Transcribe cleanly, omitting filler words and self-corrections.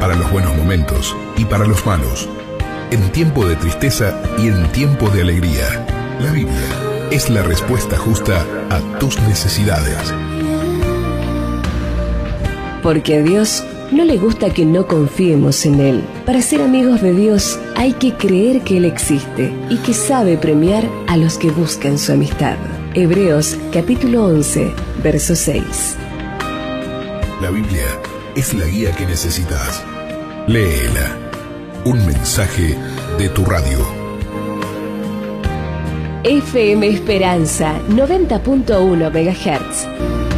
para los buenos momentos y para los malos, en tiempo de tristeza y en tiempo de alegría. La Biblia es la respuesta justa a tus necesidades. Porque a Dios no le gusta que no confiemos en Él. Para ser amigos de Dios hay que creer que Él existe y que sabe premiar a los que buscan su amistad. Hebreos capítulo 11, verso 6. La Biblia es la guía que necesitas. Léela. Un mensaje de tu radio. FM Esperanza 90.1 MHz.